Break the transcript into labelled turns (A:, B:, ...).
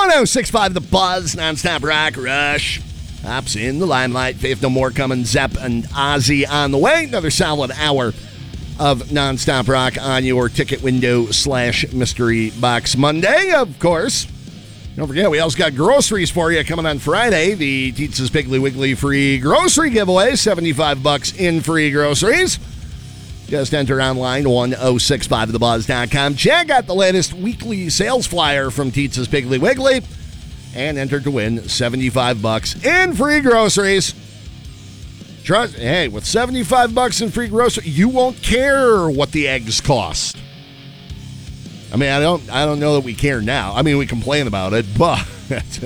A: 1065 The Buzz, nonstop rock rush. Hops in the limelight. Faith No More coming. Zepp and Ozzy on the way. Another solid hour of nonstop rock on your ticket window / mystery box Monday, of course. Don't forget, we also got groceries for you coming on Friday. The Tietz's Piggly Wiggly free grocery giveaway. $75 in free groceries. Just enter online, 1065thebuzz.com. Check out the latest weekly sales flyer from Tietz's Piggly Wiggly and enter to win $75 in free groceries. Trust, hey, with $75 in free groceries, you won't care what the eggs cost. I mean, I don't know that we care now. I mean, we complain about it, but